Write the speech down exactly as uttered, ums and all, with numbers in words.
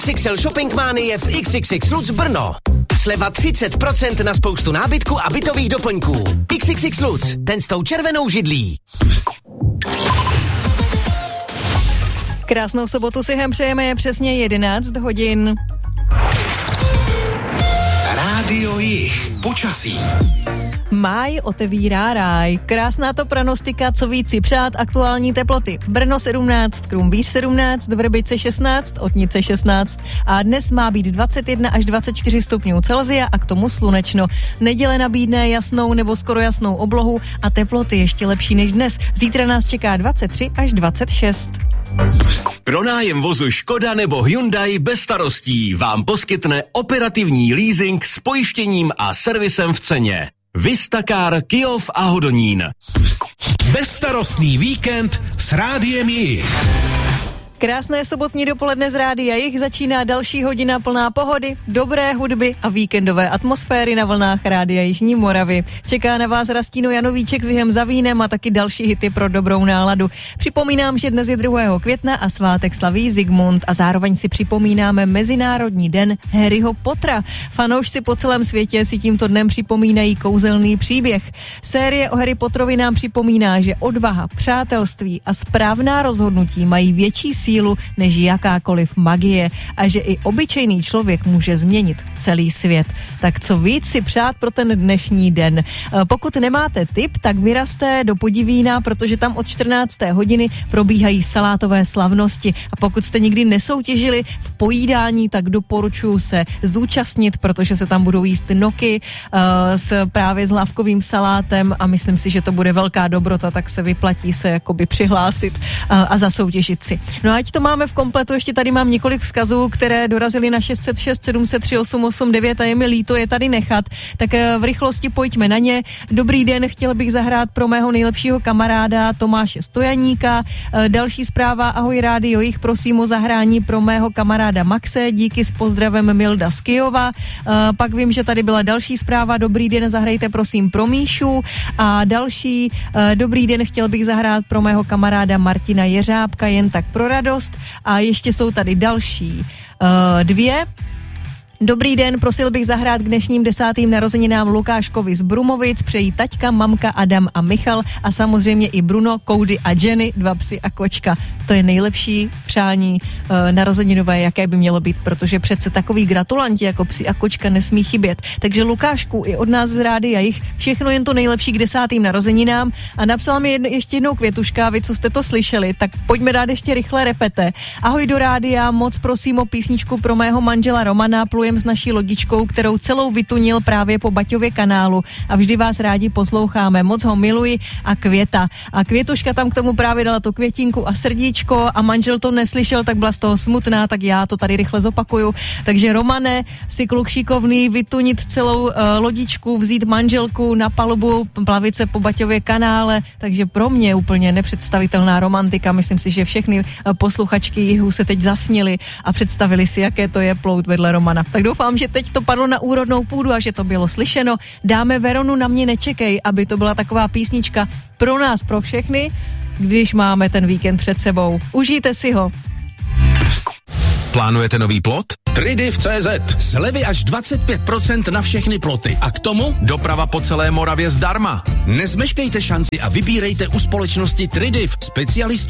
X X L Shopping Manie v X X X Lutz Brno. Sleva třicet procent na spoustu nábytku a bytových doplňků. X X X Lutz, ten s tou červenou židlí. Krásnou sobotu si hem přejeme, je přesně jedenáct hodin. Rádio Jich. Počasí. Máj otevírá ráj. Krásná to pranostika, co víc si přát, aktuální teploty. Brno sedmnáct, Krumbíř sedmnáct, Vrbice šestnáct, Otnice šestnáct a dnes má být dvacet jedna až dvacet čtyři stupňů Celsia a k tomu slunečno. Neděle nabídne jasnou nebo skoro jasnou oblohu a teploty ještě lepší než dnes. Zítra nás čeká dvacet tři až dvacet šest. Pronájem vozu Škoda nebo Hyundai bez starostí vám poskytne operativní leasing s pojištěním a servisem v ceně. Vistacar, Kyjov a Hodonín. Bezstarostný víkend s Rádiem Jich. Krásné sobotní dopoledne z Rádia Jich, začíná další hodina plná pohody, dobré hudby a víkendové atmosféry na vlnách Rádia Jižní Moravy. Čeká na vás Rastino Janovíček s Jihem za vínem a taky další hity pro dobrou náladu. Připomínám, že dnes je druhého května a svátek slaví Zigmund a zároveň si připomínáme Mezinárodní den Harryho Pottera. Fanoušci po celém světě si tímto dnem připomínají kouzelný příběh. Série o Harry Potterovi nám připomíná, že odvaha, přátelství a správná rozhodnutí mají větší sílu než jakákoliv magie a že i obyčejný člověk může změnit celý svět. Tak co víc si přát pro ten dnešní den? Pokud nemáte tip, tak vyrazte do Podivína, protože tam od čtrnácté hodiny probíhají salátové slavnosti a pokud jste nikdy nesoutěžili v pojídání, tak doporučuji se zúčastnit, protože se tam budou jíst noky uh, s právě s lávkovým salátem a myslím si, že to bude velká dobrota, tak se vyplatí se jakoby přihlásit uh, a zasoutěžit si. No a ať to máme v kompletu, ještě tady mám několik vzkazů, které dorazily na šest set šest sedm set tři osm osm devět a je mi líto je tady nechat, tak v rychlosti pojďme na ně. Dobrý den, chtěl bych zahrát pro mého nejlepšího kamaráda Tomáše Stojaníka. Další zpráva, ahoj Rádio Jich, prosím o zahrání pro mého kamaráda Maxe, díky s pozdravem Milda z Kyjova. Pak vím, že tady byla další zpráva, dobrý den, zahrajte prosím pro Míšu a další, dobrý den, chtěl bych zahrát pro mého kamaráda Martina Jeřábka, jen tak pro radost. A ještě jsou tady další uh, dvě. Dobrý den, prosil bych zahrát k dnešním desátým narozeninám Lukáškovi z Brumovic, přejí taťka, mamka, Adam a Michal a samozřejmě i Bruno, Koudy a Jenny, dva psy a kočka. To je nejlepší přání e, narozeninové, jaké by mělo být, protože přece takový gratulanti jako psy a kočka nesmí chybět. Takže Lukášku, i od nás z Rádia Jich, všechno jen to nejlepší k desátým narozeninám a napsala mi jedno, ještě jednou Květuška, vy co jste to slyšeli, tak pojďme dát ještě rychle repete. Ahoj do rádia, moc prosím o písničku pro mého manžela Romana, plujem s naší lodičkou, kterou celou vytunil právě po Baťově kanálu a vždy vás rádi posloucháme. Moc ho miluji a Květa. A Květuška tam k tomu právě dala tu květinku a srdíčko a manžel to neslyšel, tak byla z toho smutná, tak já to tady rychle zopakuju. Takže Romane, si kluk šikovný, vytunit celou uh, lodičku, vzít manželku na palubu, plavit se po Baťově kanále, takže pro mě úplně nepředstavitelná romantika. Myslím si, že všechny uh, posluchačky Jihu se teď zasnily a představili si, jaké to je plout vedle Romana. Tak doufám, že teď to padlo na úrodnou půdu a že to bylo slyšeno. Dáme Veronu Na mě nečekej, aby to byla taková písnička pro nás, pro všechny, když máme ten víkend před sebou. Užijte si ho. Plánujete nový plot? Tridiv tečka cé zet. Slevy až dvacet pět procent na všechny ploty. A k tomu doprava po celé Moravě zdarma. Nezmeškejte šanci a vybírejte u společnosti Tridiv, specialistů